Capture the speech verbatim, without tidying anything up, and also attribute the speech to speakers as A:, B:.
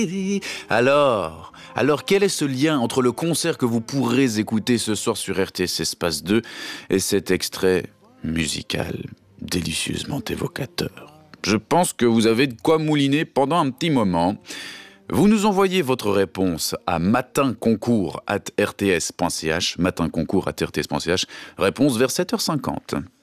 A: Alors, alors quel est ce lien entre le concert que vous pourrez écouter ce soir sur R T S Espace deux et cet extrait musical délicieusement évocateur? Je pense que vous avez de quoi mouliner pendant un petit moment. Vous nous envoyez votre réponse à matinconcours arobase r t s point c h, matinconcours arobase r t s point c h, réponse vers sept heures cinquante.